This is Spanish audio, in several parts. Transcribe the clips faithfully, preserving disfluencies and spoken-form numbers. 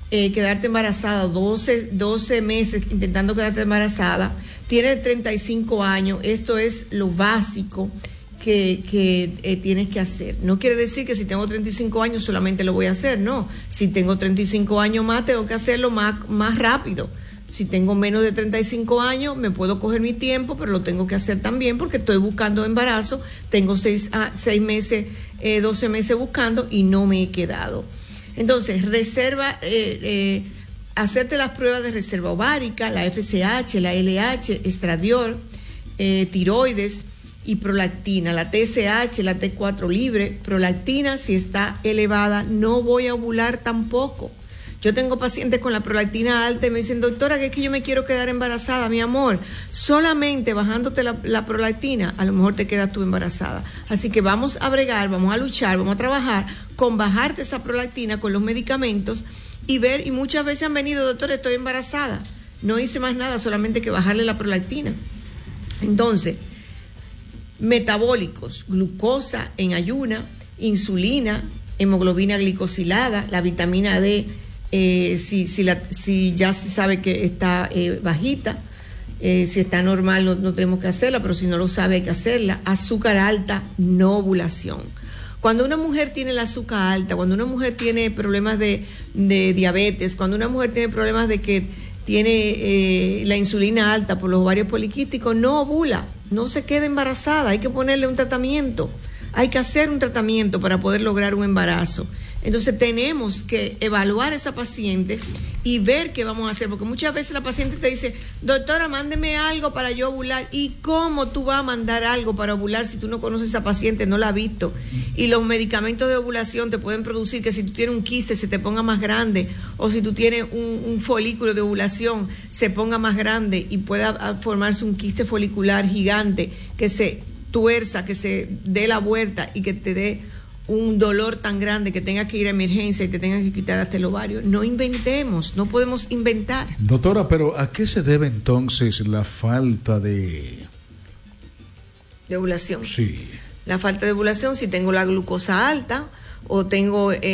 eh, quedarte embarazada, doce, doce meses intentando quedarte embarazada, tienes treinta y cinco años, esto es lo básico que, que eh, tienes que hacer. No quiere decir que si tengo treinta y cinco años solamente lo voy a hacer, no. Si tengo treinta y cinco años más, tengo que hacerlo más, más rápido. Si tengo menos de treinta y cinco años, me puedo coger mi tiempo, pero lo tengo que hacer también porque estoy buscando embarazo, tengo seis, ah, seis meses, eh, doce meses buscando y no me he quedado. Entonces, reserva, eh, eh, hacerte las pruebas de reserva ovárica, la F S H, la L H, estradiol, eh, tiroides y prolactina, la T S H, la T cuatro libre. Prolactina, si está elevada, no voy a ovular tampoco. Yo tengo pacientes con la prolactina alta y me dicen, doctora, que es que yo me quiero quedar embarazada, mi amor. Solamente bajándote la, la prolactina, a lo mejor te quedas tú embarazada. Así que vamos a bregar, vamos a luchar, vamos a trabajar con bajarte esa prolactina con los medicamentos y ver, y muchas veces han venido, doctora, estoy embarazada. No hice más nada, solamente que bajarle la prolactina. Entonces, metabólicos, glucosa en ayuna, insulina, hemoglobina glicosilada, la vitamina D, eh, si, si, la, si ya se sabe que está eh, bajita, eh, si está normal no, no tenemos que hacerla, pero si no lo sabe hay que hacerla. Azúcar alta, no ovulación. Cuando una mujer tiene el azúcar alta, cuando una mujer tiene problemas de, de diabetes, cuando una mujer tiene problemas de que tiene eh, la insulina alta por los ovarios poliquísticos, no ovula, no se queda embarazada, hay que ponerle un tratamiento, hay que hacer un tratamiento para poder lograr un embarazo. Entonces tenemos que evaluar a esa paciente y ver qué vamos a hacer, porque muchas veces la paciente te dice, doctora, mándeme algo para yo ovular. ¿Y cómo tú vas a mandar algo para ovular si tú no conoces a esa paciente, no la has visto? Y los medicamentos de ovulación te pueden producir que si tú tienes un quiste se te ponga más grande, o si tú tienes un, un folículo de ovulación se ponga más grande y pueda formarse un quiste folicular gigante que se tuerza, que se dé la vuelta y que te dé un dolor tan grande que tengas que ir a emergencia y te tengas que quitar hasta el ovario. No inventemos, no podemos inventar. Doctora, pero ¿a qué se debe entonces la falta de... de ovulación? Sí. La falta de ovulación, si tengo la glucosa alta o tengo eh,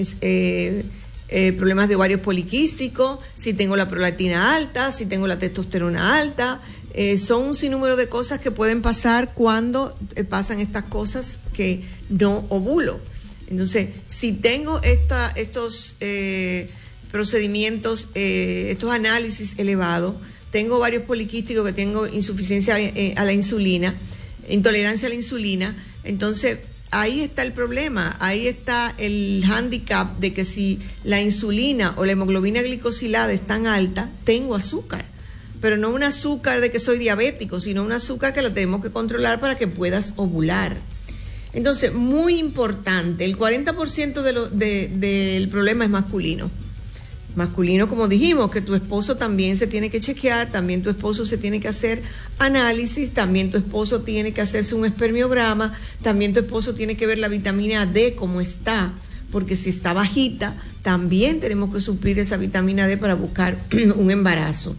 eh, eh, problemas de ovarios poliquísticos, si tengo la prolactina alta, si tengo la testosterona alta, eh, son un sinnúmero de cosas que pueden pasar cuando eh, pasan estas cosas que no ovulo. Entonces, si tengo esta, estos eh, procedimientos, eh, estos análisis elevados, tengo ovarios poliquísticos, que tengo insuficiencia eh, a la insulina, intolerancia a la insulina, entonces ahí está el problema, ahí está el hándicap de que si la insulina o la hemoglobina glicosilada es tan alta, tengo azúcar, pero no un azúcar de que soy diabético, sino un azúcar que la tenemos que controlar para que puedas ovular. Entonces, muy importante, el cuarenta por ciento de lo, de, del problema es masculino. Masculino, como dijimos, que tu esposo también se tiene que chequear, también tu esposo se tiene que hacer análisis, también tu esposo tiene que hacerse un espermiograma, también tu esposo tiene que ver la vitamina D cómo está, porque si está bajita, también tenemos que suplir esa vitamina D para buscar un embarazo.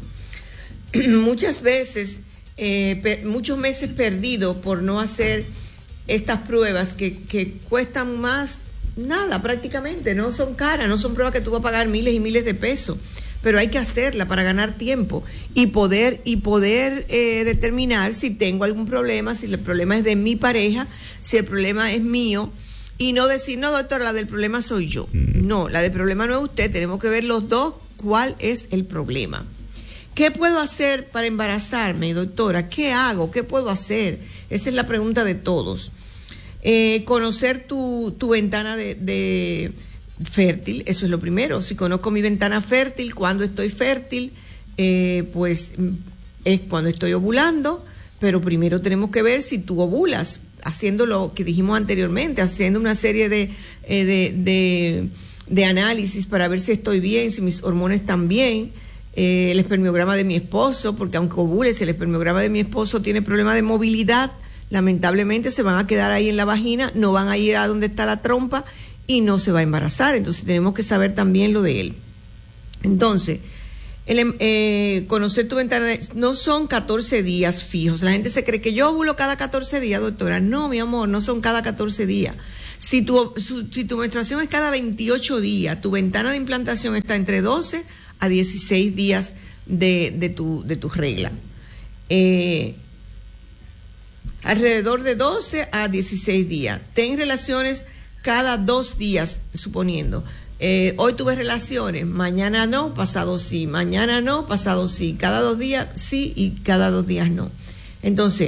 Muchas veces, eh, per, muchos meses perdidos por no hacer estas pruebas que, que cuestan más. Nada, prácticamente, no son caras, no son pruebas que tú vas a pagar miles y miles de pesos, pero hay que hacerla para ganar tiempo y poder, y poder eh, determinar si tengo algún problema, si el problema es de mi pareja, si el problema es mío, y no decir, no, doctora, la del problema soy yo. No, la del problema no es usted, tenemos que ver los dos cuál es el problema. ¿Qué puedo hacer para embarazarme, doctora? ¿Qué hago? ¿Qué puedo hacer? Esa es la pregunta de todos. Eh, conocer tu, tu ventana de, de fértil, eso es lo primero. Si conozco mi ventana fértil, cuando estoy fértil, eh, pues es cuando estoy ovulando, pero primero tenemos que ver si tú ovulas, haciendo lo que dijimos anteriormente, haciendo una serie de, eh, de, de, de análisis para ver si estoy bien, si mis hormonas están bien, eh, el espermiograma de mi esposo, porque aunque ovules, el espermiograma de mi esposo tiene problemas de movilidad, lamentablemente se van a quedar ahí en la vagina, no van a ir a donde está la trompa y no se va a embarazar. Entonces tenemos que saber también lo de él. Entonces, el, eh, conocer tu ventana, de, no son catorce días fijos. La gente se cree que yo ovulo cada catorce días, doctora. No, mi amor, no son cada catorce días. Si tu, su, si tu menstruación es cada veintiocho días, tu ventana de implantación está entre doce a dieciséis días de, de, tu, de tu regla. Eh, alrededor de doce a dieciséis días. Ten relaciones cada dos días, suponiendo. Eh, hoy tuve relaciones, mañana no, pasado sí, mañana no, pasado sí, cada dos días sí y cada dos días no. Entonces,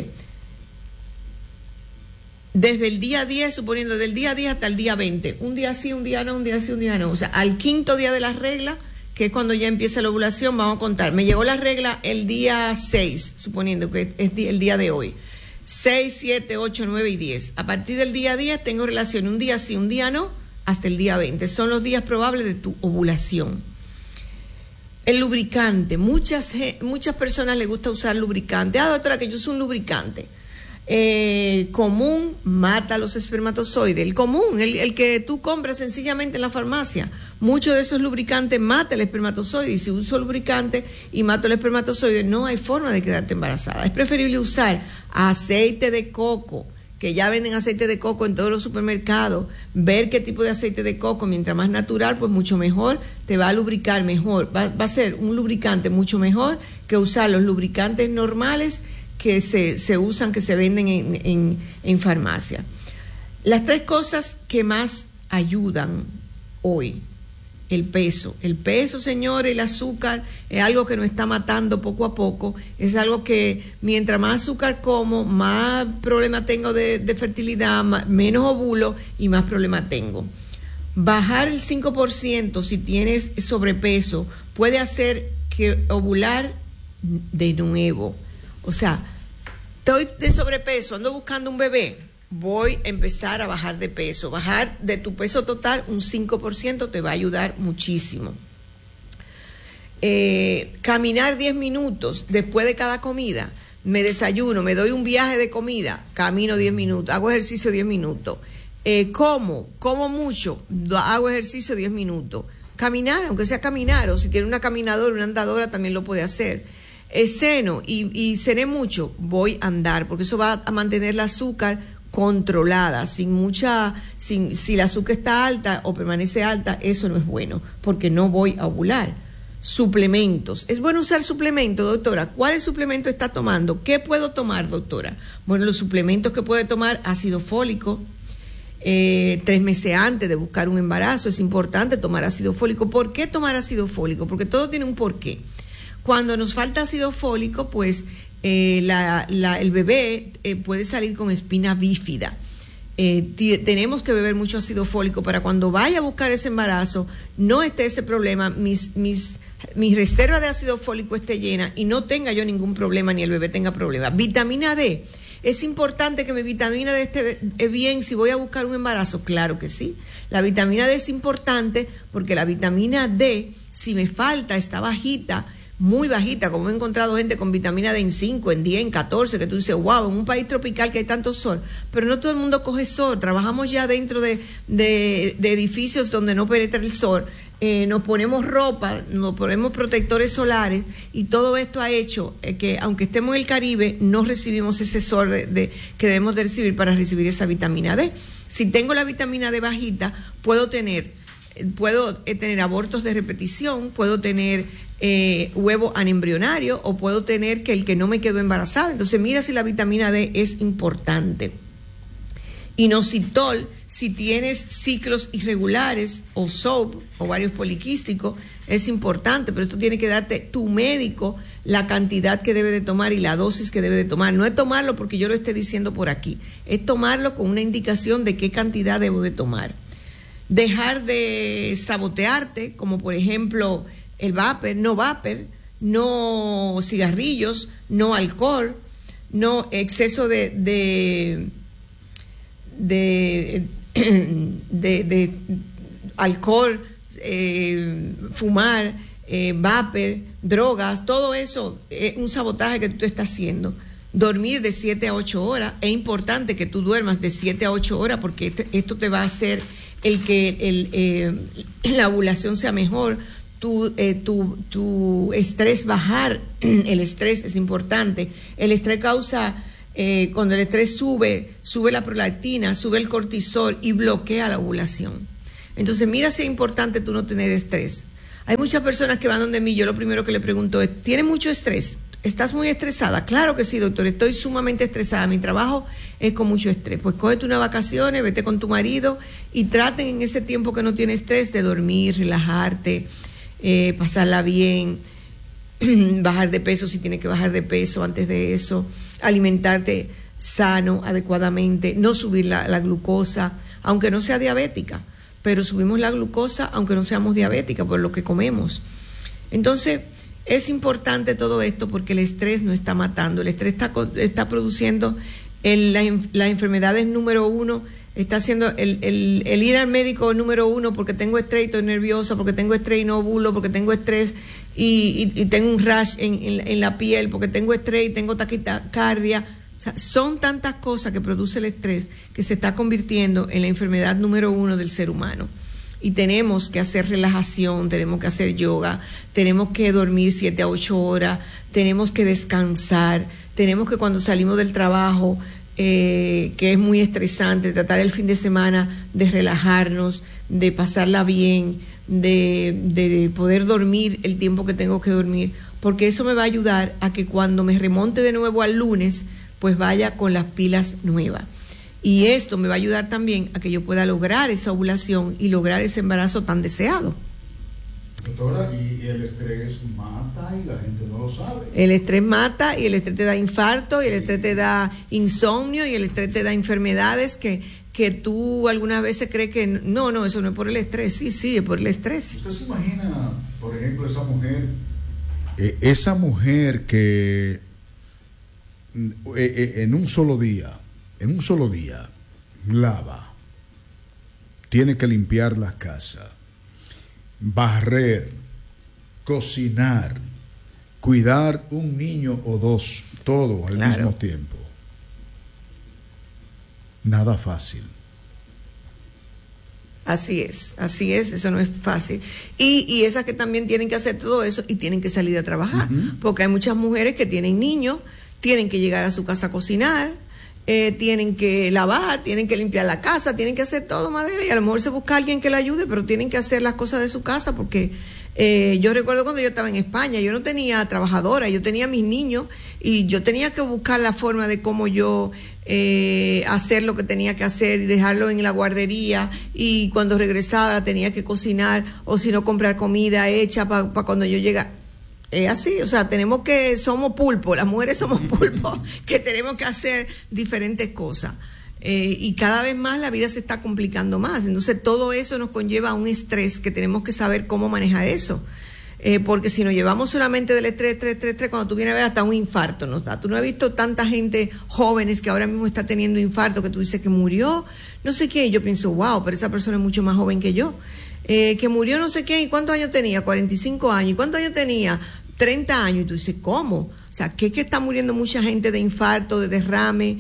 desde el día diez, suponiendo del día diez hasta el día veinte, un día sí, un día no, un día sí, un día no. O sea, al quinto día de la regla, que es cuando ya empieza la ovulación, vamos a contar. Me llegó la regla el día seis, suponiendo que es el día de hoy. seis, siete, ocho, nueve y diez. A partir del día diez tengo relación un día sí, un día no, hasta el día veinte. Son los días probables de tu ovulación. El lubricante. Muchas, muchas personas les gusta usar lubricante. Ah, doctora, que yo uso un lubricante. Eh, común, mata los espermatozoides. El común, el, el que tú compras sencillamente en la farmacia. Muchos de esos lubricantes mata el espermatozoide. Y si uso lubricante y mato el espermatozoide, no hay forma de quedarte embarazada. Es preferible usar aceite de coco, que ya venden aceite de coco en todos los supermercados. Ver qué tipo de aceite de coco, mientras más natural, pues mucho mejor, te va a lubricar mejor. Va, va a ser un lubricante mucho mejor que usar los lubricantes normales que se, se usan, que se venden en, en, en farmacia. Las tres cosas que más ayudan hoy: el peso. El peso, señores, el azúcar es algo que nos está matando poco a poco. Es algo que mientras más azúcar como, más problemas tengo de, de fertilidad, más, menos ovulo y más problemas tengo. Bajar el cinco por ciento si tienes sobrepeso puede hacer que ovular de nuevo. O sea, estoy de sobrepeso, ando buscando un bebé, voy a empezar a bajar de peso. Bajar de tu peso total un cinco por ciento te va a ayudar muchísimo. Eh, caminar diez minutos después de cada comida. Me desayuno, me doy un viaje de comida, camino diez minutos, hago ejercicio diez minutos. Eh, como, como mucho, hago ejercicio diez minutos. Caminar, aunque sea caminar, o si tiene una caminadora, una andadora, también lo puede hacer. Eh, ceno y, y cené mucho, voy a andar, porque eso va a mantener el azúcar controlada, sin mucha, sin, si el azúcar está alta o permanece alta, eso no es bueno, porque no voy a ovular. Suplementos. ¿Es bueno usar suplementos, doctora? ¿Cuáles suplementos está tomando? ¿Qué puedo tomar, doctora? Bueno, los suplementos que puede tomar: ácido fólico. Eh, tres meses antes de buscar un embarazo es importante tomar ácido fólico. ¿Por qué tomar ácido fólico? Porque todo tiene un porqué. Cuando nos falta ácido fólico, pues eh, la, la, el bebé eh, puede salir con espina bífida. Eh, t- tenemos que beber mucho ácido fólico para cuando vaya a buscar ese embarazo no esté ese problema, mis, mis, mi reserva de ácido fólico esté llena y no tenga yo ningún problema ni el bebé tenga problema. Vitamina D. ¿Es importante que mi vitamina D esté bien si voy a buscar un embarazo? Claro que sí. La vitamina D es importante porque la vitamina D, si me falta, está bajita, muy bajita, como he encontrado gente con vitamina D en cinco, en diez, en catorce, que tú dices, wow, en un país tropical que hay tanto sol, pero no todo el mundo coge sol. Trabajamos ya dentro de, de, de edificios donde no penetra el sol, eh, nos ponemos ropa, nos ponemos protectores solares, y todo esto ha hecho eh, que aunque estemos en el Caribe, no recibimos ese sol de, de, que debemos de recibir para recibir esa vitamina D. Si tengo la vitamina D bajita, puedo tener, puedo eh, tener abortos de repetición, puedo tener Eh, huevo anembrionario, o puedo tener que el que no me quedó embarazada. Entonces mira si la vitamina D es importante. Inositol, si tienes ciclos irregulares o S O P, ovarios poliquísticos, es importante, pero esto tiene que darte tu médico la cantidad que debe de tomar y la dosis que debe de tomar. No es tomarlo porque yo lo esté diciendo por aquí, es tomarlo con una indicación de qué cantidad debo de tomar. Dejar de sabotearte, como por ejemplo el vapor, no vapor, no cigarrillos, no alcohol, no exceso de de de, de, de alcohol, eh, fumar, eh, vapor, drogas, todo eso es un sabotaje que tú te estás haciendo. Dormir de siete a ocho horas, es importante que tú duermas de siete a ocho horas porque esto, esto te va a hacer el que el, eh, la ovulación sea mejor. Tu, eh, tu, tu estrés bajar, el estrés es importante. El estrés causa Eh, cuando el estrés sube, sube la prolactina, sube el cortisol y bloquea la ovulación. Entonces, mira si es importante tú no tener estrés. Hay muchas personas que van donde mí, yo lo primero que le pregunto es, ¿tienes mucho estrés? ¿Estás muy estresada? Claro que sí, doctor, estoy sumamente estresada, mi trabajo es con mucho estrés. Pues cógete unas vacaciones, vete con tu marido y traten en ese tiempo que no tiene estrés de dormir, relajarte, eh, pasarla bien, bajar de peso si tienes que bajar de peso antes de eso, alimentarte sano, adecuadamente, no subir la, la glucosa, aunque no sea diabética, pero subimos la glucosa aunque no seamos diabéticas por lo que comemos. Entonces, es importante todo esto porque el estrés no está matando, el estrés está, está produciendo el, la, la enfermedad es número uno, está haciendo el, el, el ir al médico número uno porque tengo estrés y estoy nerviosa, porque tengo estrés y no ovulo, porque tengo estrés y, y, y tengo un rash en, en, en la piel, porque tengo estrés y tengo taquicardia. O sea, son tantas cosas que produce el estrés que se está convirtiendo en la enfermedad número uno del ser humano. Y tenemos que hacer relajación, tenemos que hacer yoga, tenemos que dormir siete a ocho horas, tenemos que descansar, tenemos que cuando salimos del trabajo, eh, que es muy estresante, tratar el fin de semana de relajarnos, de pasarla bien, de, de poder dormir el tiempo que tengo que dormir, porque eso me va a ayudar a que cuando me remonte de nuevo al lunes, pues vaya con las pilas nuevas. Y esto me va a ayudar también a que yo pueda lograr esa ovulación y lograr ese embarazo tan deseado. Doctora, y el estrés mata y la gente no lo sabe. El estrés mata y el estrés te da infarto y el estrés te da insomnio y el estrés te da enfermedades que, que tú algunas veces crees que no, no, eso no es por el estrés. Sí, sí, es por el estrés. ¿Usted se imagina, por ejemplo, esa mujer, eh, esa mujer que eh, eh, en un solo día, en un solo día, lava, tiene que limpiar la casa, barrer, cocinar, cuidar un niño o dos, todo al claro. mismo tiempo? Nada fácil. Así es, así es, eso no es fácil. Y, y esas que también tienen que hacer todo eso y tienen que salir a trabajar, uh-huh. porque hay muchas mujeres que tienen niños, tienen que llegar a su casa a cocinar, eh, tienen que lavar, tienen que limpiar la casa, tienen que hacer todo, Madera, y a lo mejor se busca a alguien que la ayude, pero tienen que hacer las cosas de su casa porque eh, yo recuerdo cuando yo estaba en España, yo no tenía trabajadora, yo tenía mis niños y yo tenía que buscar la forma de cómo yo eh, hacer lo que tenía que hacer y dejarlo en la guardería, y cuando regresaba tenía que cocinar o si no comprar comida hecha para pa cuando yo llegara. Es así, o sea, tenemos que, somos pulpo, las mujeres somos pulpo, que tenemos que hacer diferentes cosas. Eh, y cada vez más la vida se está complicando más. Entonces, todo eso nos conlleva a un estrés que tenemos que saber cómo manejar eso. Eh, porque si nos llevamos solamente del estrés, estrés, estrés, estrés, cuando tú vienes a ver hasta un infarto nos da. Tú no has visto tanta gente jóvenes que ahora mismo está teniendo infarto, que tú dices que murió, no sé qué, y yo pienso, wow, pero esa persona es mucho más joven que yo. Eh, que murió no sé qué, ¿y cuántos años tenía? cuarenta y cinco años, ¿y cuántos años tenía? treinta años, y tú dices, ¿cómo? O sea, ¿qué es que está muriendo mucha gente de infarto, de derrame,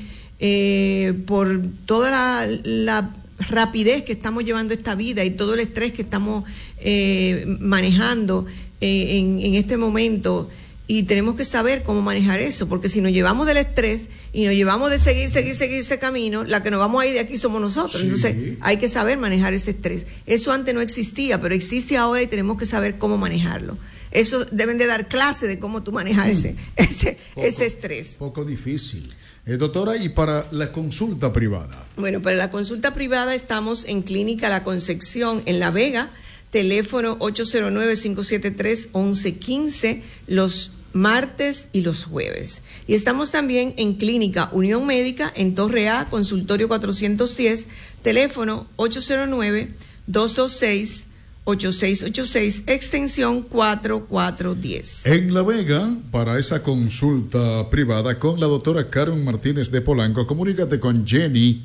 eh, por toda la, la rapidez que estamos llevando esta vida y todo el estrés que estamos eh, manejando eh, en, en este momento? Y tenemos que saber cómo manejar eso, porque si nos llevamos del estrés y nos llevamos de seguir, seguir, seguir ese camino, la que nos vamos a ir de aquí somos nosotros. Sí. Entonces hay que saber manejar ese estrés. Eso antes no existía, pero existe ahora y tenemos que saber cómo manejarlo. Eso deben de dar clase de cómo tú manejar ese, ese, poco, ese estrés. Poco difícil. Eh, doctora, ¿y para la consulta privada? Bueno, para la consulta privada estamos en Clínica La Concepción, en La Vega, teléfono ocho cero nueve, cinco siete tres, once quince, los martes y los jueves. Y estamos también en Clínica Unión Médica, en Torre A, consultorio cuatrocientos diez, teléfono ocho cero nueve, dos dos seis, ocho seis ocho seis, extensión cuatro cuatro uno cero. En La Vega, para esa consulta privada con la doctora Carmen Martínez de Polanco, comunícate con Jenny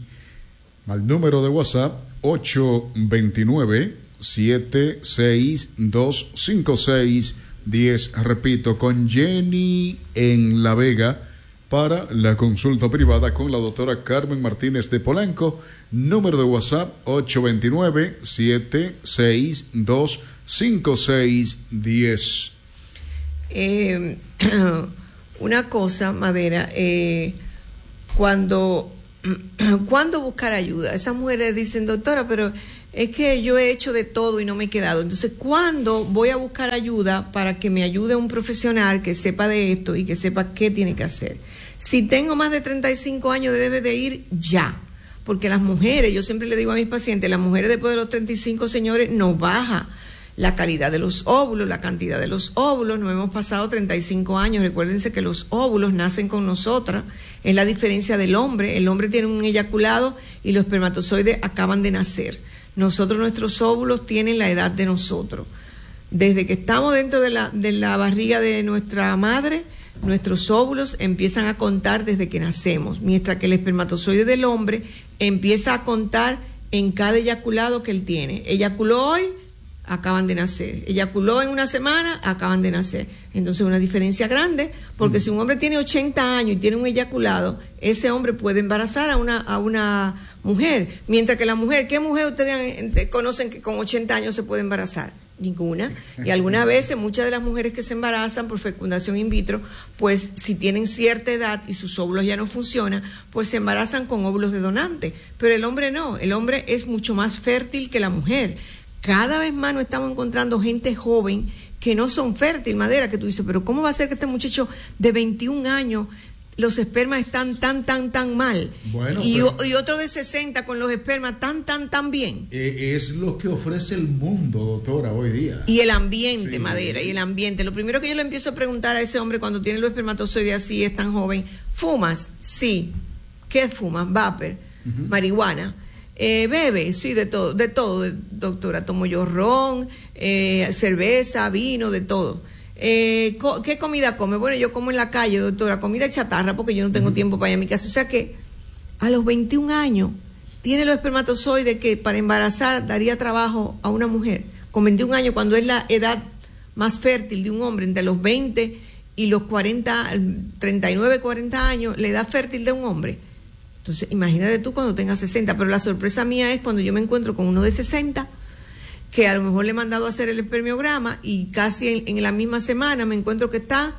al número de WhatsApp ocho dos nueve, siete seis dos cinco seis diez. Repito, con Jenny en La Vega para la consulta privada con la doctora Carmen Martínez de Polanco. Número de WhatsApp ocho dos nueve, siete seis dos cinco seis diez. Eh, una cosa, Madera, eh, cuando, cuando buscar ayuda. Esas mujeres dicen, doctora, pero es que yo he hecho de todo y no me he quedado. Entonces, ¿cuándo voy a buscar ayuda para que me ayude un profesional que sepa de esto y que sepa qué tiene que hacer? Si tengo más de treinta y cinco años, debe de ir ya. Porque las mujeres, yo siempre le digo a mis pacientes, las mujeres después de los treinta y cinco, señores, nos baja la calidad de los óvulos, la cantidad de los óvulos. Nos hemos pasado treinta y cinco años. Recuérdense que los óvulos nacen con nosotras. Es la diferencia del hombre. El hombre tiene un eyaculado y los espermatozoides acaban de nacer. Nosotros, nuestros óvulos tienen la edad de nosotros. Desde que estamos dentro de la, de la barriga de nuestra madre, nuestros óvulos empiezan a contar desde que nacemos, mientras que el espermatozoide del hombre empieza a contar en cada eyaculado que él tiene. Eyaculó hoy, acaban de nacer. Eyaculó en una semana, acaban de nacer. Entonces, una diferencia grande, porque mm. si un hombre tiene ochenta años y tiene un eyaculado, ese hombre puede embarazar a una, a una mujer. Mientras que la mujer, ¿qué mujer ustedes conocen que con ochenta años se puede embarazar? Ninguna. Y algunas veces muchas de las mujeres que se embarazan por fecundación in vitro, pues si tienen cierta edad y sus óvulos ya no funcionan, pues se embarazan con óvulos de donante. Pero el hombre no, el hombre es mucho más fértil que la mujer. Cada vez más nos estamos encontrando gente joven que no son fértil, Madera, que tú dices, pero ¿cómo va a ser que este muchacho de veintiún años los espermas están tan, tan, tan mal? Bueno, y, pero, y otro de sesenta con los espermas tan, tan, tan bien. Eh, es lo que ofrece el mundo, doctora, hoy día. Y el ambiente, sí. Madera, y el ambiente. Lo primero que yo le empiezo a preguntar a ese hombre cuando tiene los espermatozoides así, es tan joven, ¿fumas? Sí. ¿Qué fumas? Vapor, uh-huh. Marihuana. Eh, bebe, sí, de todo, de todo, doctora. Tomo yo ron, eh, cerveza, vino, de todo. Eh, co- ¿Qué comida come? Bueno, yo como en la calle, doctora, comida chatarra, porque yo no tengo uh-huh. tiempo para ir a mi casa. O sea que a los veintiún años tiene los espermatozoides que para embarazar daría trabajo a una mujer. Con veintiún años, cuando es la edad más fértil de un hombre, entre los veinte y los cuarenta, treinta y nueve, cuarenta años, la edad fértil de un hombre. Entonces, imagínate tú cuando tengas sesenta, pero la sorpresa mía es cuando yo me encuentro con uno de sesenta, que a lo mejor le he mandado a hacer el espermiograma y casi en, en la misma semana me encuentro que está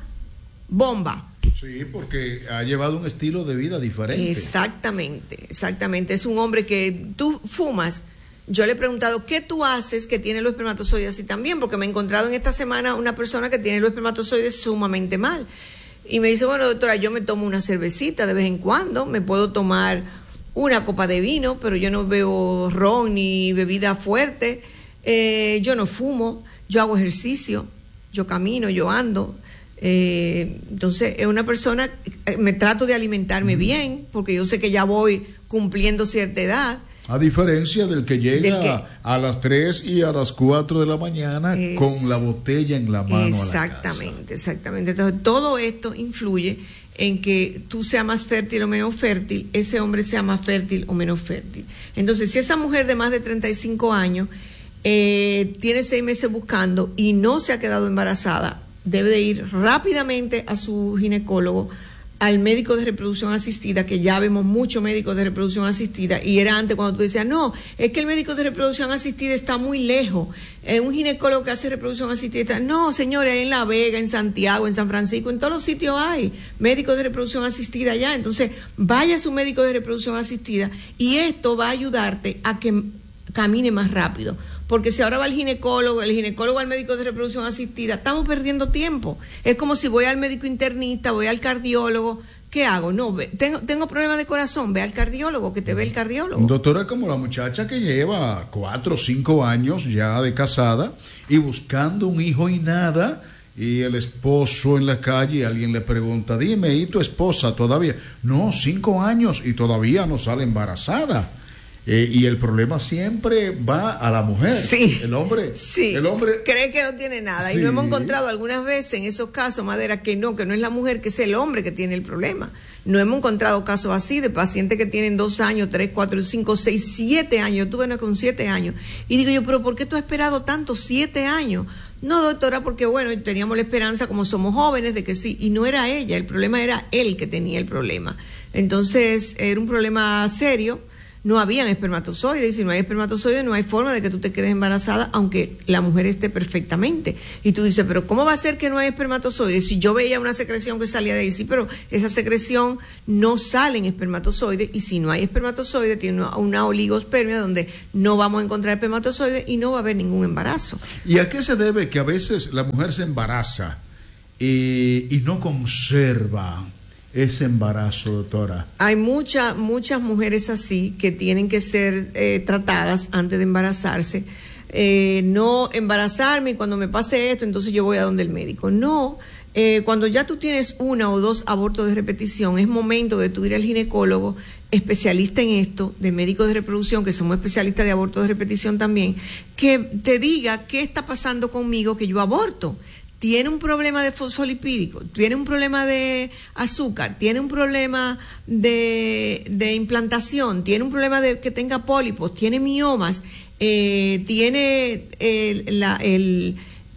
bomba. Sí, porque ha llevado un estilo de vida diferente. Exactamente, exactamente. Es un hombre que tú fumas. Yo le he preguntado, ¿qué tú haces que tiene los espermatozoides así también? Porque me he encontrado en esta semana una persona que tiene los espermatozoides sumamente mal. Y me dice, bueno, doctora, yo me tomo una cervecita de vez en cuando, me puedo tomar una copa de vino, pero yo no bebo ron ni bebida fuerte, eh, yo no fumo, yo hago ejercicio, yo camino, yo ando. Eh, entonces, es una persona, me trato de alimentarme bien, porque yo sé que ya voy cumpliendo cierta edad. A diferencia del que llega del que, a las tres y a las cuatro de la mañana es, con la botella en la mano. Exactamente, a la casa. exactamente. Entonces, todo esto influye en que tú seas más fértil o menos fértil, ese hombre sea más fértil o menos fértil. Entonces, si esa mujer de más de treinta y cinco años eh, tiene seis meses buscando y no se ha quedado embarazada, debe de ir rápidamente a su ginecólogo, al médico de reproducción asistida, que ya vemos muchos médicos de reproducción asistida, y era antes cuando tú decías, no, es que el médico de reproducción asistida está muy lejos, eh, un ginecólogo que hace reproducción asistida, no, señores, en La Vega, en Santiago, en San Francisco, en todos los sitios hay médicos de reproducción asistida allá. Entonces, vaya a su médico de reproducción asistida, y esto va a ayudarte a que camine más rápido. Porque si ahora va el ginecólogo, el ginecólogo al médico de reproducción asistida, estamos perdiendo tiempo. Es como si voy al médico internista, voy al cardiólogo, ¿qué hago? No, ve, tengo, tengo problemas de corazón, ve al cardiólogo, que te ve el cardiólogo. Doctora, como la muchacha que lleva cuatro o cinco años ya de casada y buscando un hijo y nada, y el esposo en la calle, alguien le pregunta, dime, ¿y tu esposa todavía? No, cinco años y todavía no sale embarazada. Eh, y el problema siempre va a la mujer. Sí. El hombre. Sí. El hombre cree que no tiene nada. Sí. Y no hemos encontrado algunas veces en esos casos, Madera, que no, que no es la mujer, que es el hombre que tiene el problema. No hemos encontrado casos así de pacientes que tienen dos años, tres, cuatro, cinco, seis, siete años. Yo tuve una con siete años. Y digo yo, pero ¿por qué tú has esperado tanto, siete años? No, doctora, porque bueno, teníamos la esperanza, como somos jóvenes, de que sí. Y no era ella, el problema era él que tenía el problema. Entonces, era un problema serio. no habían espermatozoides, y si no hay espermatozoides no hay forma de que tú te quedes embarazada aunque la mujer esté perfectamente. Y tú dices, pero ¿cómo va a ser que no hay espermatozoides? Si yo veía una secreción que salía de ahí, sí, pero esa secreción no sale en espermatozoides, y si no hay espermatozoides tiene una, una oligospermia donde no vamos a encontrar espermatozoides y no va a haber ningún embarazo. ¿Y a qué se debe que a veces la mujer se embaraza y, y no conserva ese embarazo, doctora? Hay muchas, muchas mujeres así que tienen que ser eh, tratadas antes de embarazarse. Eh, no embarazarme y cuando me pase esto, entonces yo voy a donde el médico. No, eh, cuando ya tú tienes una o dos abortos de repetición, es momento de tú ir al ginecólogo, especialista en esto, de médicos de reproducción, que somos especialistas de abortos de repetición también, que te diga qué está pasando conmigo que yo aborto. Tiene un problema de fosfolipídico, tiene un problema de azúcar, tiene un problema de, de implantación, tiene un problema de que tenga pólipos, tiene miomas, eh, tiene el, la, el,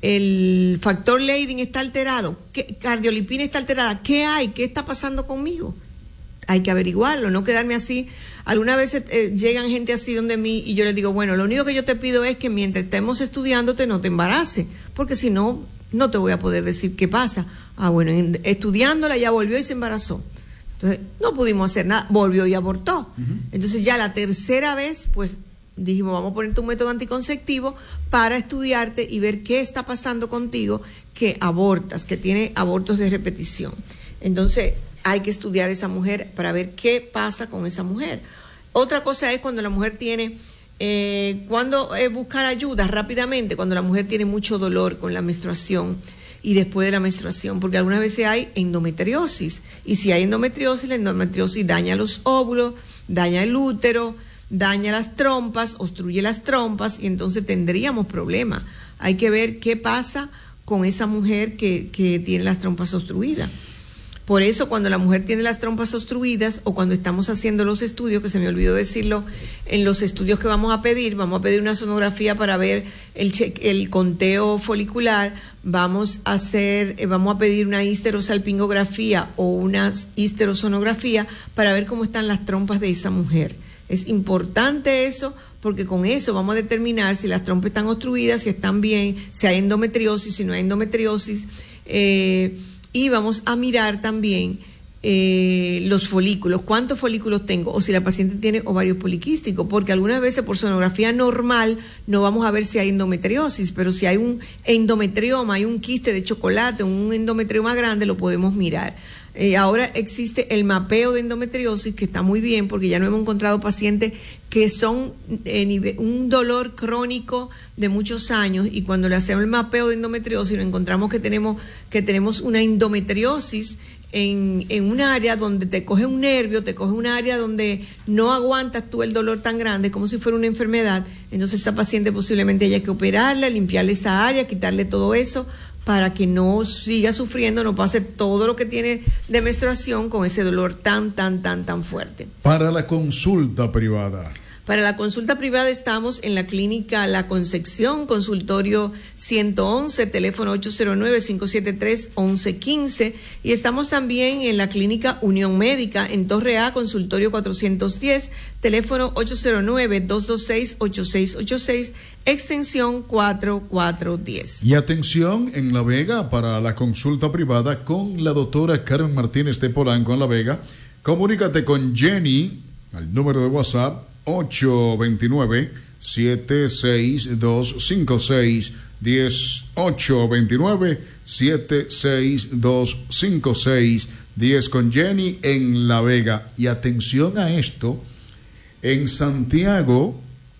el factor Leydig está alterado, ¿qué, cardiolipina está alterada, ¿qué hay? ¿Qué está pasando conmigo? Hay que averiguarlo, no quedarme así. Algunas veces eh, llegan gente así donde mí y yo les digo, bueno, lo único que yo te pido es que mientras estemos estudiándote no te embaraces, porque si no, no te voy a poder decir qué pasa. Ah, bueno, en, estudiándola ya volvió y se embarazó. Entonces, no pudimos hacer nada, volvió y abortó. Uh-huh. Entonces ya la tercera vez, pues dijimos, vamos a ponerte un método anticonceptivo para estudiarte y ver qué está pasando contigo, que abortas, que tiene abortos de repetición. Entonces, hay que estudiar a esa mujer para ver qué pasa con esa mujer. Otra cosa es cuando la mujer tiene... Eh, cuando eh, buscar ayuda rápidamente, cuando la mujer tiene mucho dolor con la menstruación y después de la menstruación, porque algunas veces hay endometriosis, y si hay endometriosis, la endometriosis daña los óvulos, daña el útero, daña las trompas, obstruye las trompas, y entonces tendríamos problemas. Hay que ver qué pasa con esa mujer que, que tiene las trompas obstruidas. Por eso, cuando la mujer tiene las trompas obstruidas, o cuando estamos haciendo los estudios, que se me olvidó decirlo, en los estudios que vamos a pedir, vamos a pedir una sonografía para ver el, check, el conteo folicular, vamos a hacer, eh, vamos a pedir una histerosalpingografía o una histerosonografía para ver cómo están las trompas de esa mujer. Es importante eso, porque con eso vamos a determinar si las trompas están obstruidas, si están bien, si hay endometriosis, si no hay endometriosis, eh, y vamos a mirar también eh, los folículos, cuántos folículos tengo, o si la paciente tiene ovarios poliquísticos, porque algunas veces por sonografía normal no vamos a ver si hay endometriosis, pero si hay un endometrioma, hay un quiste de chocolate, un endometrioma grande, lo podemos mirar. Eh, ahora existe el mapeo de endometriosis, que está muy bien, porque ya no hemos encontrado pacientes que son eh, nivel, un dolor crónico de muchos años, y cuando le hacemos el mapeo de endometriosis nos encontramos que tenemos que tenemos una endometriosis en, en un área donde te coge un nervio, te coge un área donde no aguantas tú el dolor tan grande, como si fuera una enfermedad. Entonces esa paciente posiblemente haya que operarla, limpiarle esa área, quitarle todo eso, para que no siga sufriendo, no pase todo lo que tiene de menstruación con ese dolor tan, tan, tan, tan fuerte. Para la consulta privada. Para la consulta privada estamos en la clínica La Concepción, consultorio ciento once, teléfono ocho cero nueve, cinco siete tres, once quince, y estamos también en la clínica Unión Médica en Torre A, consultorio cuatrocientos diez, teléfono ocho cero nueve, dos dos seis, ocho seis ocho seis, extensión cuatro cuatro uno cero. Y atención en La Vega para la consulta privada con la doctora Carmen Martínez de Polanco en La Vega. Comunícate con Jenny al número de WhatsApp ocho dos nueve, siete seis dos, cinco seis uno cero, ocho dos nueve, siete seis dos, cinco seis uno cero, con Jenny en La Vega. Y atención a esto, en Santiago,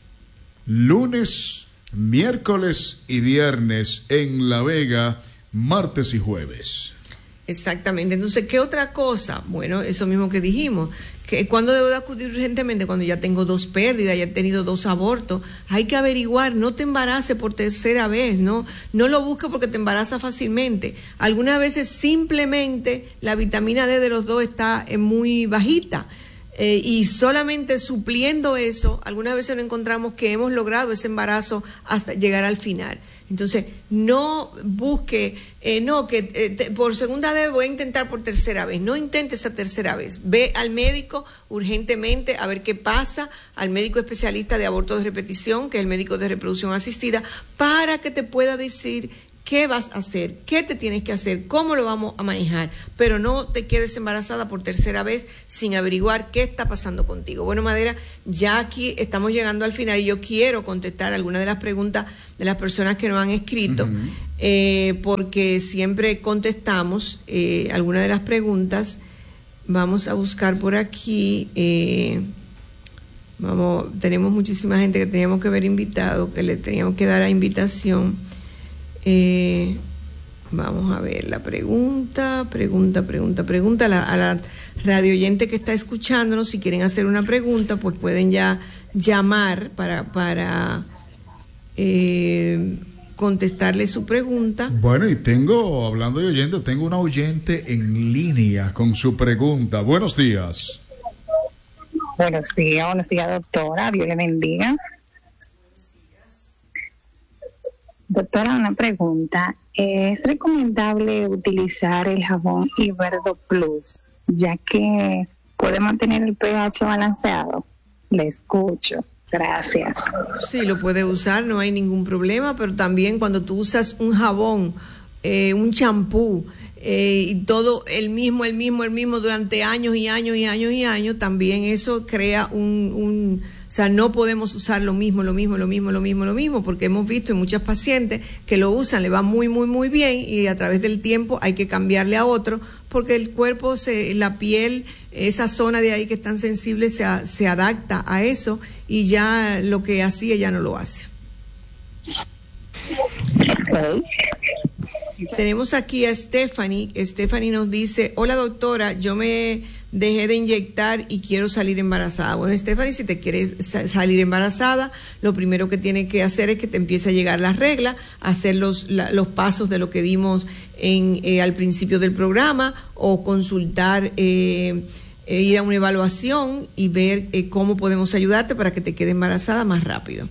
lunes, miércoles y viernes, en La Vega, martes y jueves. Exactamente. Entonces, ¿qué otra cosa? Bueno, eso mismo que dijimos, que cuando debo de acudir urgentemente, cuando ya tengo dos pérdidas, ya he tenido dos abortos, hay que averiguar, no te embaraces por tercera vez, no, no lo busques porque te embarazas fácilmente. Algunas veces simplemente la vitamina D de los dos está eh, muy bajita. Eh, y solamente supliendo eso, algunas veces nos encontramos que hemos logrado ese embarazo hasta llegar al final. Entonces, no busque, eh, no, que eh, te, por segunda vez voy a intentar por tercera vez. No intente esa tercera vez. Ve al médico urgentemente a ver qué pasa, al médico especialista de aborto de repetición, que es el médico de reproducción asistida, para que te pueda decir qué vas a hacer, qué te tienes que hacer, cómo lo vamos a manejar, pero no te quedes embarazada por tercera vez sin averiguar qué está pasando contigo. Bueno, Madera, ya aquí estamos llegando al final y yo quiero contestar algunas de las preguntas de las personas que nos han escrito, uh-huh. eh, porque siempre contestamos eh, algunas de las preguntas. Vamos a buscar por aquí, eh, vamos, tenemos muchísima gente que teníamos que haber invitado, que le teníamos que dar la invitación. Eh, vamos a ver la pregunta, pregunta, pregunta, pregunta. A la, a la radio oyente que está escuchándonos, si quieren hacer una pregunta, pues pueden ya llamar para, para eh, contestarle su pregunta. Bueno, y tengo, hablando de oyente, tengo una oyente en línea con su pregunta. Buenos días. Buenos días, buenos días, doctora. Dios le bendiga. Doctora, una pregunta. ¿Es recomendable utilizar el jabón Iberdo Plus, ya que puede mantener el pH balanceado? Le escucho. Gracias. Sí, lo puede usar, no hay ningún problema, pero también cuando tú usas un jabón, eh, un champú, eh, y todo el mismo, el mismo, el mismo durante años y años y años y años, también eso crea un... un O sea, no podemos usar lo mismo, lo mismo, lo mismo, lo mismo, lo mismo, porque hemos visto en muchas pacientes que lo usan, le va muy, muy, muy bien y a través del tiempo hay que cambiarle a otro porque el cuerpo, se, la piel, esa zona de ahí que es tan sensible se, a, se adapta a eso y ya lo que hacía ya no lo hace. Okay. Tenemos aquí a Stephanie. Stephanie nos dice, hola doctora, yo me dejé de inyectar y quiero salir embarazada. Bueno, Stephanie, si te quieres sa- salir embarazada, lo primero que tienes que hacer es que te empiece a llegar las reglas, hacer los, la, los pasos de lo que dimos en, eh, al principio del programa o consultar, eh, eh, ir a una evaluación y ver eh, cómo podemos ayudarte para que te quede embarazada más rápido.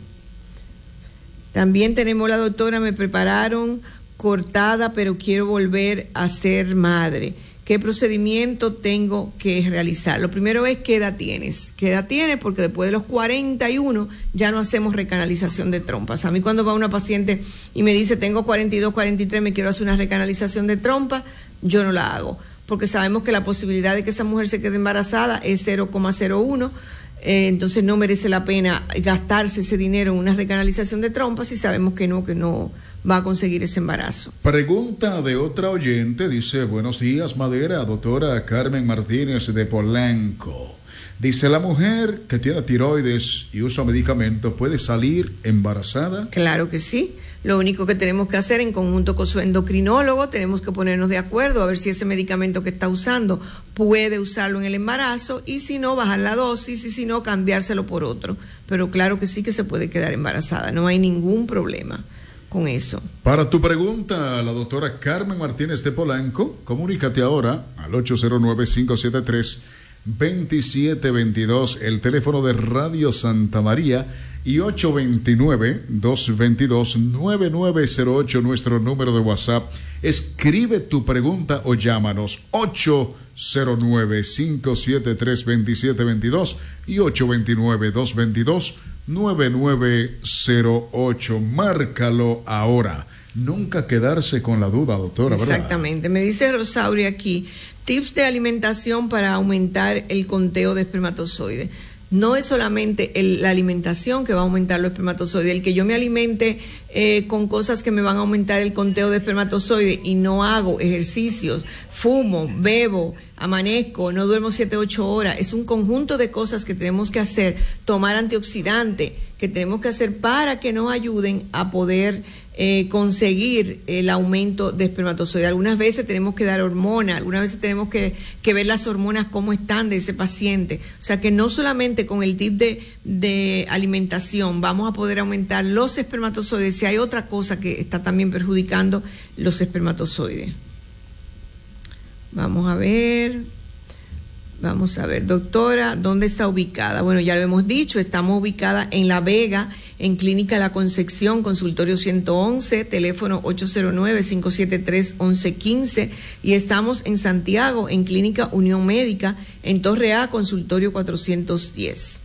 También tenemos la doctora, me prepararon cortada, pero quiero volver a ser madre. ¿Qué procedimiento tengo que realizar? Lo primero es qué edad tienes. ¿Qué edad tienes? Porque después de los cuarenta y uno ya no hacemos recanalización de trompas. A mí cuando va una paciente y me dice tengo cuarenta y dos, cuarenta y tres, me quiero hacer una recanalización de trompas, yo no la hago. Porque sabemos que la posibilidad de que esa mujer se quede embarazada es cero coma cero uno. Eh, entonces no merece la pena gastarse ese dinero en una recanalización de trompas si sabemos que no, que no va a conseguir ese embarazo. Pregunta de otra oyente, dice, buenos días Madera, doctora Carmen Martínez de Polanco. Dice, ¿la mujer que tiene tiroides y usa medicamentos puede salir embarazada? Claro que sí. Lo único que tenemos que hacer en conjunto con su endocrinólogo, tenemos que ponernos de acuerdo a ver si ese medicamento que está usando puede usarlo en el embarazo y si no, bajar la dosis y si no, cambiárselo por otro. Pero claro que sí que se puede quedar embarazada, no hay ningún problema con eso. Para tu pregunta, la doctora Carmen Martínez de Polanco, comunícate ahora al ocho cero nueve, cinco siete tres, dos siete dos dos, el teléfono de Radio Santa María, y ocho dos nueve, dos dos dos, nueve nueve cero ocho, nuestro número de WhatsApp. Escribe tu pregunta o llámanos ocho cero nueve, cinco siete tres, dos siete dos dos y ocho dos nueve, dos dos dos, nueve nueve cero ocho. Márcalo ahora. Nunca quedarse con la duda, doctora, ¿verdad? Exactamente. Me dice Rosauri aquí, tips de alimentación para aumentar el conteo de espermatozoides. No es solamente el, la alimentación que va a aumentar los espermatozoides, el que yo me alimente eh, con cosas que me van a aumentar el conteo de espermatozoides y no hago ejercicios, fumo, bebo, amanezco, no duermo siete, ocho horas. Es un conjunto de cosas que tenemos que hacer, tomar antioxidantes que tenemos que hacer para que nos ayuden a poder eh, conseguir el aumento de espermatozoides. Algunas veces tenemos que dar hormonas, algunas veces tenemos que, que ver las hormonas cómo están de ese paciente. O sea que no solamente con el tip de, de alimentación vamos a poder aumentar los espermatozoides, si hay otra cosa que está también perjudicando los espermatozoides. Vamos a ver, vamos a ver, doctora, ¿dónde está ubicada? Bueno, ya lo hemos dicho, estamos ubicadas en La Vega, en Clínica La Concepción, consultorio ciento once, teléfono ocho cero nueve, cinco siete tres, once quince, y estamos en Santiago, en Clínica Unión Médica, en Torre A, consultorio cuatrocientos diez.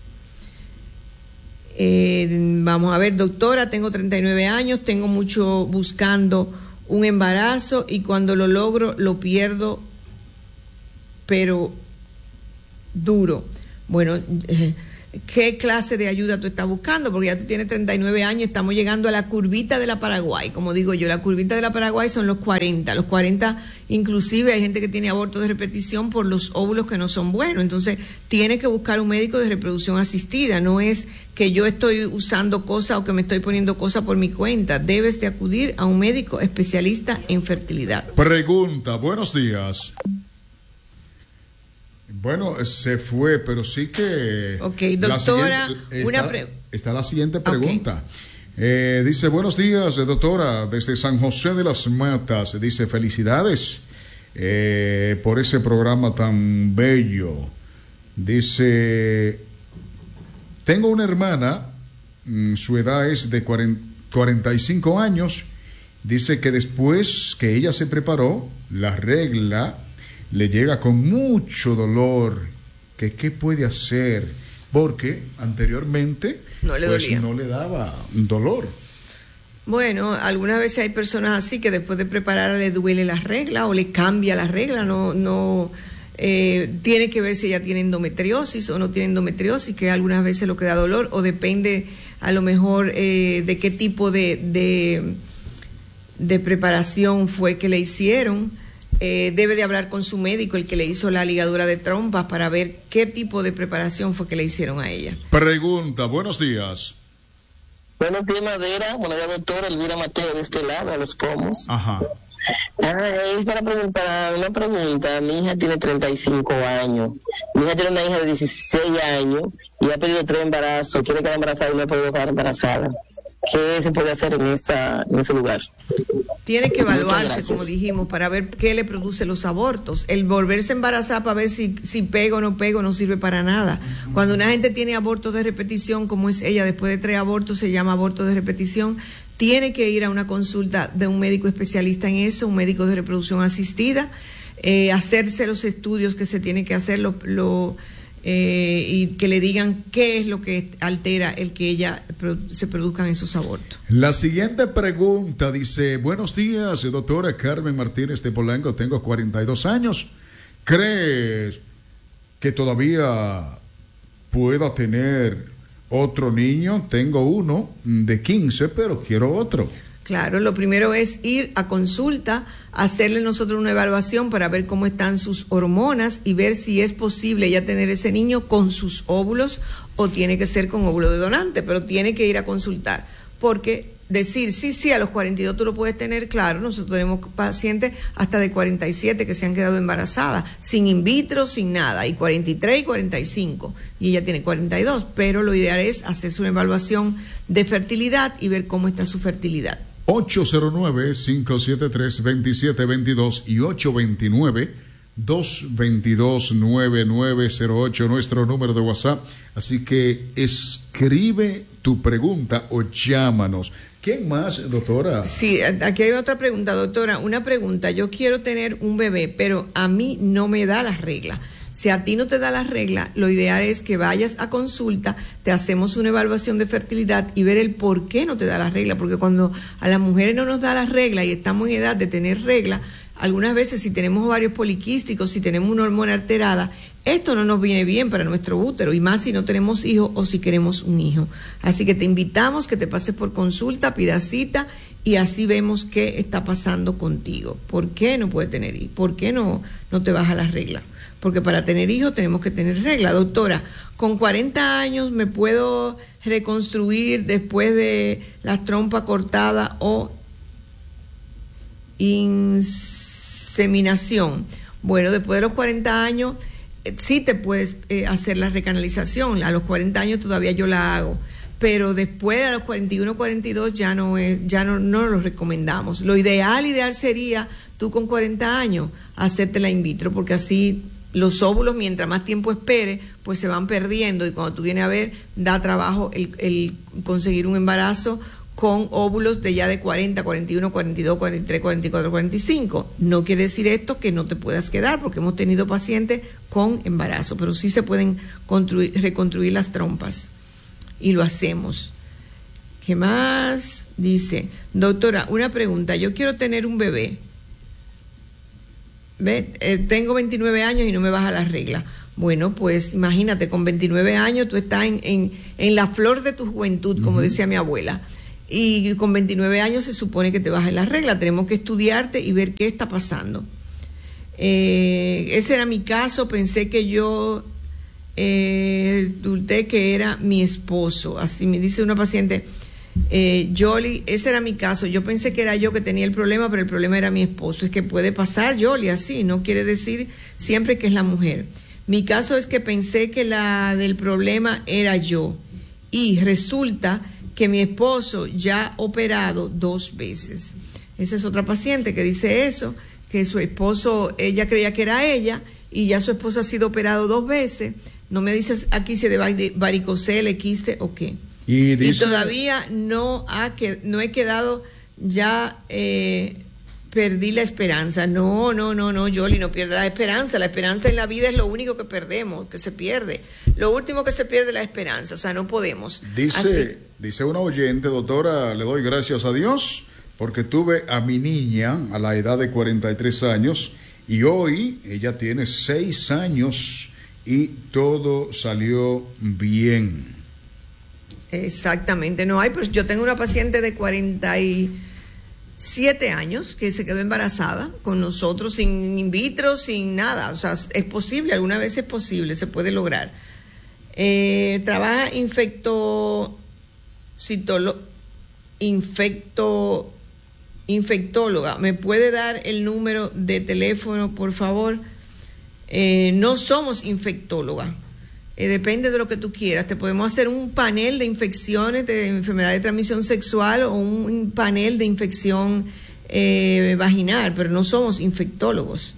Eh, vamos a ver, doctora, tengo treinta y nueve años, tengo mucho buscando un embarazo y cuando lo logro lo pierdo, pero duro. Bueno, eh, ¿qué clase de ayuda tú estás buscando? Porque ya tú tienes treinta y nueve años, estamos llegando a la curvita de la Paraguay, como digo yo, la curvita de la Paraguay son los cuarenta, los cuarenta inclusive hay gente que tiene aborto de repetición por los óvulos que no son buenos, entonces tiene que buscar un médico de reproducción asistida, no es que yo estoy usando cosas o que me estoy poniendo cosas por mi cuenta, debes de acudir a un médico especialista en fertilidad. Pregunta, buenos días. Bueno, se fue, pero sí que... Ok, doctora, está, una pre... está la siguiente pregunta. Okay. Eh, dice, buenos días, doctora, desde San José de las Matas. Dice, felicidades eh, por ese programa tan bello. Dice, tengo una hermana, su edad es de cuarenta y cinco años. Dice que después que ella se preparó, la regla le llega con mucho dolor, que qué puede hacer, porque anteriormente no le, pues, dolía. no le daba dolor. Bueno, algunas veces hay personas así que después de preparar le duele la regla o le cambia la regla, no, no eh, tiene que ver si ella tiene endometriosis o no tiene endometriosis, que algunas veces lo que da dolor, o depende a lo mejor eh, de qué tipo de, de, de preparación fue que le hicieron. Eh, debe de hablar con su médico, el que le hizo la ligadura de trompas, para ver qué tipo de preparación fue que le hicieron a ella. Pregunta, buenos días. Buenos días, Madera. Buenos días, doctora Elvira Mateo, de este lado, a Los Pomos. Ajá. Ah, es para preguntar una pregunta. Mi hija tiene treinta y cinco años. Mi hija tiene una hija de dieciséis años y ha pedido tres embarazos. Quiere quedar embarazada y no ha podido quedar embarazada. ¿Qué se puede hacer en esa en ese lugar? Tiene que evaluarse, como dijimos, para ver qué le produce los abortos. El volverse a embarazar para ver si, si pega o no pega no sirve para nada. Uh-huh. Cuando una gente tiene abortos de repetición, como es ella, después de tres abortos se llama aborto de repetición, tiene que ir a una consulta de un médico especialista en eso, un médico de reproducción asistida, eh, hacerse los estudios que se tiene que hacer, lo, lo Eh, y que le digan qué es lo que altera el que ella produ- se produzcan esos abortos. La siguiente pregunta dice, buenos días, doctora Carmen Martínez de Polanco, tengo cuarenta y dos años. ¿Crees que todavía pueda tener otro niño? Tengo uno de quince, pero quiero otro. Claro, lo primero es ir a consulta, hacerle nosotros una evaluación para ver cómo están sus hormonas y ver si es posible ya tener ese niño con sus óvulos o tiene que ser con óvulo de donante, pero tiene que ir a consultar, porque decir sí, sí, a los cuarenta y dos tú lo puedes tener, claro, nosotros tenemos pacientes hasta de cuarenta y siete que se han quedado embarazadas, sin in vitro, sin nada, y cuarenta y tres y cuarenta y cinco, y ella tiene cuarenta y dos, pero lo ideal es hacerse una evaluación de fertilidad y ver cómo está su fertilidad. ocho cero nueve, cinco siete tres, dos siete dos dos y ocho dos nueve, dos dos dos, nueve nueve cero ocho, nuestro número de WhatsApp. Así que escribe tu pregunta o llámanos. ¿Quién más, doctora? Sí, aquí hay otra pregunta, doctora. Una pregunta. Yo quiero tener un bebé, pero a mí no me da la regla. Si a ti no te da la regla, lo ideal es que vayas a consulta, te hacemos una evaluación de fertilidad y ver el por qué no te da la regla, porque cuando a las mujeres no nos da la regla y estamos en edad de tener regla, algunas veces si tenemos ovarios poliquísticos, si tenemos una hormona alterada, esto no nos viene bien para nuestro útero, y más si no tenemos hijos o si queremos un hijo. Así que te invitamos que te pases por consulta, pidas cita y así vemos qué está pasando contigo. ¿Por qué no puedes tener hijos? ¿Por qué no, no te baja la regla? Porque para tener hijos tenemos que tener regla. Doctora, con cuarenta años me puedo reconstruir después de la trompa cortada o inseminación. Bueno, después de los cuarenta años eh, sí te puedes eh, hacer la recanalización. A los cuarenta años todavía yo la hago, pero después de los cuarenta y uno, cuarenta y dos ya no es, ya no, no lo recomendamos. Lo ideal, ideal sería tú con cuarenta años hacerte la in vitro, porque así los óvulos, mientras más tiempo espere, pues se van perdiendo, y cuando tú vienes a ver, da trabajo el, el conseguir un embarazo con óvulos de ya de cuarenta, cuarenta y uno, cuarenta y dos, cuarenta y tres, cuarenta y cuatro, cuarenta y cinco. No quiere decir esto que no te puedas quedar, porque hemos tenido pacientes con embarazo, pero sí se pueden construir, reconstruir las trompas, y lo hacemos. ¿Qué más? Dice, doctora, una pregunta, yo quiero tener un bebé. ¿Ve? Eh, tengo veintinueve años y no me baja la regla. Bueno, pues imagínate, con veintinueve años tú estás en, en, en la flor de tu juventud, como uh-huh. decía mi abuela. Y con veintinueve años se supone que te bajen la regla. Tenemos que estudiarte y ver qué está pasando. Eh, ese era mi caso. Pensé que yo eh, resulté que era mi esposo. Así me dice una paciente, eh, Yoli, ese era mi caso. Yo pensé que era yo que tenía el problema, pero el problema era mi esposo. Es que puede pasar, Yoli, así. No quiere decir siempre que es la mujer. Mi caso es que pensé que la del problema era yo. Y resulta que mi esposo ya ha operado dos veces. Esa es otra paciente que dice eso, que su esposo, ella creía que era ella, y ya su esposo ha sido operado dos veces. No me dices aquí si de varicocele, quiste o qué. Y, dice, y todavía no, ha que, no he quedado, ya eh, perdí la esperanza. No, no, no, no, Yoli, no pierda la esperanza. La esperanza en la vida es lo único que perdemos, que se pierde. Lo último que se pierde es la esperanza, o sea, no podemos. Dice... Así, Dice una oyente, doctora, le doy gracias a Dios porque tuve a mi niña a la edad de cuarenta y tres años y hoy ella tiene seis años y todo salió bien. Exactamente, no hay, pues yo tengo una paciente de cuarenta y siete años que se quedó embarazada con nosotros sin in vitro, sin nada, o sea, es posible, alguna vez es posible, se puede lograr. Eh, trabaja infecto... Citolo, infecto, infectóloga, ¿me puede dar el número de teléfono, por favor? Eh, no somos infectóloga, eh, depende de lo que tú quieras. Te podemos hacer un panel de infecciones de enfermedad de transmisión sexual o un panel de infección eh, vaginal, pero no somos infectólogos.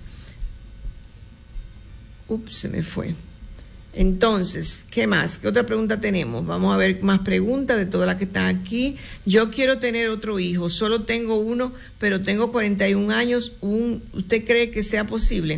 Ups, se me fue. Entonces, ¿qué más? ¿Qué otra pregunta tenemos? Vamos a ver más preguntas de todas las que están aquí. Yo quiero tener otro hijo, solo tengo uno, pero tengo cuarenta y un años. Un, ¿Usted cree que sea posible?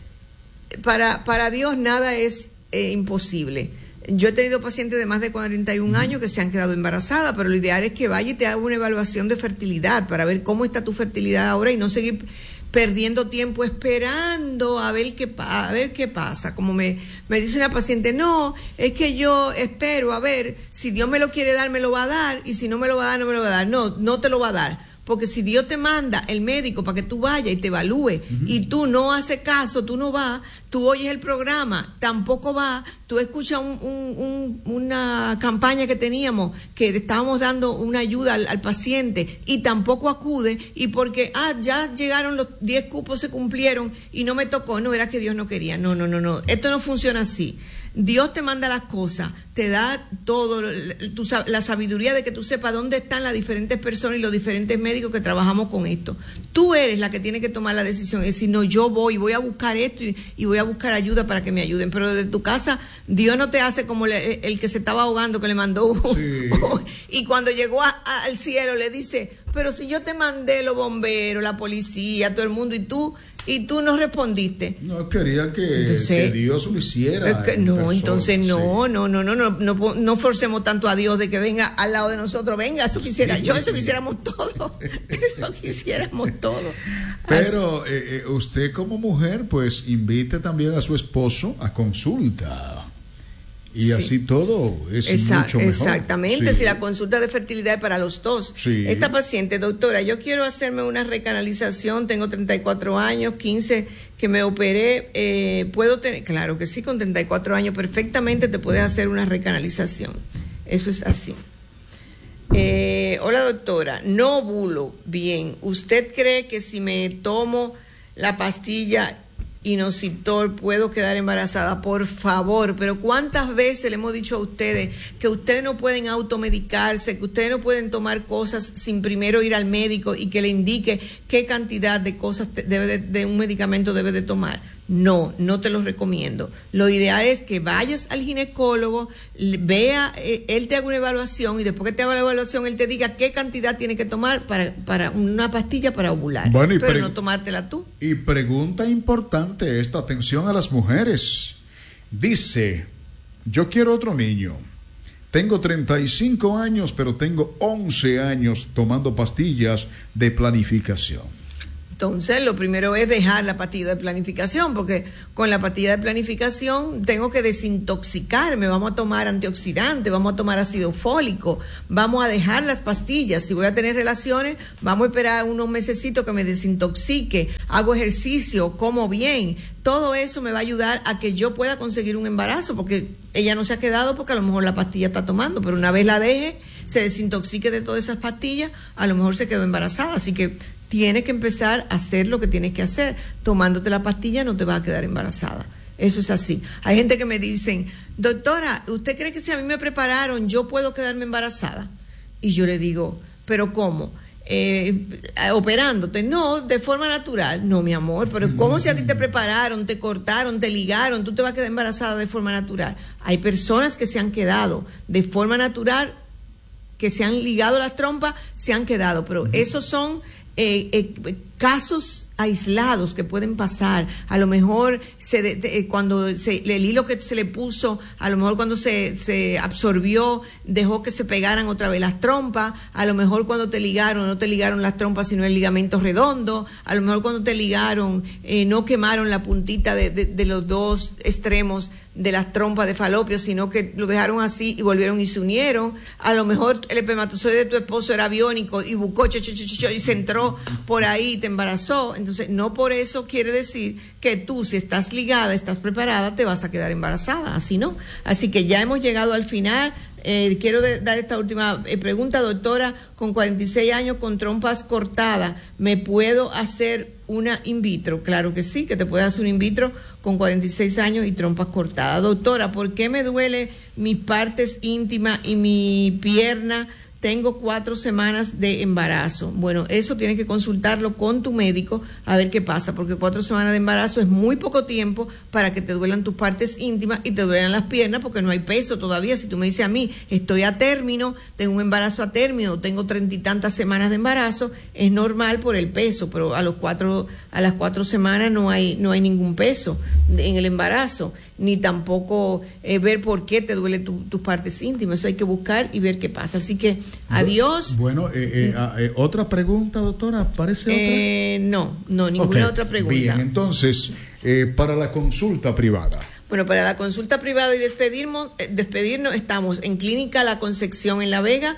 Para, para Dios nada es eh, imposible. Yo he tenido pacientes de más de cuarenta y un años que se han quedado embarazadas, pero lo ideal es que vaya y te haga una evaluación de fertilidad para ver cómo está tu fertilidad ahora y no seguir perdiendo tiempo esperando a ver qué a ver qué pasa. Como me, me dice una paciente, no, es que yo espero a ver, si Dios me lo quiere dar, me lo va a dar, y si no me lo va a dar, no me lo va a dar. No, no te lo va a dar, porque si Dios te manda el médico para que tú vayas y te evalúe, uh-huh. y tú no haces caso, tú no vas, tú oyes el programa, tampoco vas, tú escuchas un, un, un, una campaña que teníamos, que estábamos dando una ayuda al, al paciente, y tampoco acude, y porque, ah, ya llegaron los diez cupos, se cumplieron, y no me tocó, no, era que Dios no quería, no, no, no, no, esto no funciona así. Dios te manda las cosas, te da todo, tu, la sabiduría de que tú sepas dónde están las diferentes personas y los diferentes médicos que trabajamos con esto. Tú eres la que tiene que tomar la decisión, es decir, no, yo voy, voy a buscar esto y, y voy a buscar ayuda para que me ayuden, pero desde tu casa Dios no te hace como le, el que se estaba ahogando, que le mandó, sí. y cuando llegó a, a, al cielo le dice, pero si yo te mandé los bomberos, la policía, todo el mundo, y tú... y tú no respondiste. No, quería que, entonces, que Dios lo hiciera. Que, no, persona, entonces no, sí. no, no, no, no, no, no forcemos tanto a Dios de que venga al lado de nosotros, venga, eso quisiera yo, eso quisiéramos todos, eso quisiéramos todos. Pero eh, eh, usted como mujer, pues invite también a su esposo a consulta. Y sí. así todo es Exact, mucho mejor. Exactamente, sí. si la consulta de fertilidad es para los dos. Sí. Esta paciente, doctora, yo quiero hacerme una recanalización, tengo treinta y cuatro años, quince que me operé, eh, puedo tener, claro que sí, con treinta y cuatro años perfectamente te puedes hacer una recanalización. Eso es así. Eh, hola doctora, no ovulo, bien, ¿usted cree que si me tomo la pastilla inositol puedo quedar embarazada? Por favor, pero ¿cuántas veces le hemos dicho a ustedes que ustedes no pueden automedicarse, que ustedes no pueden tomar cosas sin primero ir al médico y que le indique qué cantidad de cosas debe de, de un medicamento debe de tomar? No, no te lo recomiendo. Lo ideal es que vayas al ginecólogo, vea, eh, él te haga una evaluación y después que te haga la evaluación, él te diga qué cantidad tiene que tomar para, para una pastilla para ovular. Bueno, pero pre- no tomártela tú. Y pregunta importante esta, atención a las mujeres. Dice, yo quiero otro niño. Tengo treinta y cinco años, pero tengo once años tomando pastillas de planificación. Entonces, lo primero es dejar la pastilla de planificación, porque con la pastilla de planificación tengo que desintoxicarme, vamos a tomar antioxidante, vamos a tomar ácido fólico, vamos a dejar las pastillas. Si voy a tener relaciones, vamos a esperar unos mesecitos que me desintoxique, hago ejercicio, como bien. Todo eso me va a ayudar a que yo pueda conseguir un embarazo, porque ella no se ha quedado porque a lo mejor la pastilla está tomando, pero una vez la deje, se desintoxique de todas esas pastillas, a lo mejor se quedó embarazada. Así que tienes que empezar a hacer lo que tienes que hacer. Tomándote la pastilla no te vas a quedar embarazada. Eso es así. Hay gente que me dicen, doctora, ¿usted cree que si a mí me prepararon yo puedo quedarme embarazada? Y yo le digo, ¿pero cómo? Eh, operándote. No, de forma natural. No, mi amor, pero ¿cómo si a ti te prepararon, te cortaron, te ligaron, tú te vas a quedar embarazada de forma natural? Hay personas que se han quedado de forma natural, que se han ligado las trompas, se han quedado, pero uh-huh. esos son eh, eh, casos aislados que pueden pasar. A lo mejor se de, de, cuando se, el hilo que se le puso, a lo mejor cuando se, se absorbió, dejó que se pegaran otra vez las trompas. A lo mejor cuando te ligaron, no te ligaron las trompas, sino el ligamento redondo. A lo mejor cuando te ligaron, eh, no quemaron la puntita de, de, de los dos extremos de las trompas de falopio, sino que lo dejaron así y volvieron y se unieron. A lo mejor el espermatozoide de tu esposo era biónico y buscó ch, ch, ch, ch, y se entró por ahí y te embarazó. Entonces, no por eso quiere decir que tú, si estás ligada, estás preparada, te vas a quedar embarazada. Así no. Así que ya hemos llegado al final. Eh, quiero de, dar esta última eh, pregunta, doctora. Con cuarenta y seis años, con trompas cortadas, ¿me puedo hacer una in vitro? Claro que sí, que te puedes hacer una in vitro con cuarenta y seis años y trompas cortadas. Doctora, ¿por qué me duele mis partes íntimas y mi pierna? Tengo cuatro semanas de embarazo. Bueno, eso tienes que consultarlo con tu médico a ver qué pasa, porque cuatro semanas de embarazo es muy poco tiempo para que te duelan tus partes íntimas y te duelan las piernas, porque no hay peso todavía. Si tú me dices a mí, estoy a término, tengo un embarazo a término, tengo treinta y tantas semanas de embarazo, es normal por el peso, pero a los cuatro, a las cuatro semanas no hay, no hay ningún peso en el embarazo, ni tampoco eh, ver por qué te duele tu, tus partes íntimas. Eso hay que buscar y ver qué pasa. Así que adiós. Bueno, eh, eh, eh, otra pregunta, doctora, ¿parece otra? Eh, no, no, ninguna okay. otra pregunta. Bien, entonces, eh, para la consulta privada. Bueno, para la consulta privada y despedirnos, eh, despedirnos, estamos en Clínica La Concepción en La Vega,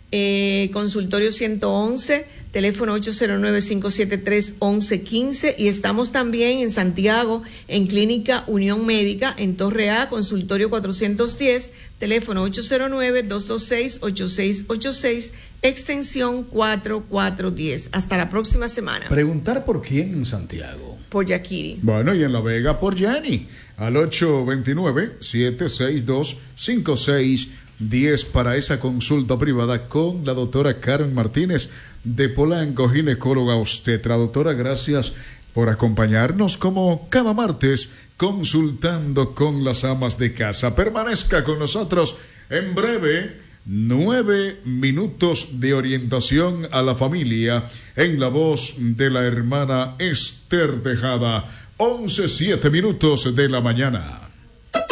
eh, consultorio ciento once, teléfono ocho cero nueve, cinco siete tres, once quince, y estamos también en Santiago en Clínica Unión Médica en Torre A, consultorio cuatrocientos diez, teléfono ocho cero nueve, dos dos seis, ocho seis ocho seis, extensión cuatro cuatro diez. Hasta la próxima semana. Preguntar por quién en Santiago. Por Yakiri. Bueno, y en La Vega por Jenny, al ocho dos nueve, siete seis dos, cinco seis diez para esa consulta privada con la doctora Karen Martínez de Polanco, ginecóloga obstetra. Doctora, gracias por acompañarnos como cada martes consultando con las amas de casa. Permanezca con nosotros en breve. Nueve minutos de orientación a la familia en la voz de la hermana Esther Tejada. Once, siete minutos de la mañana.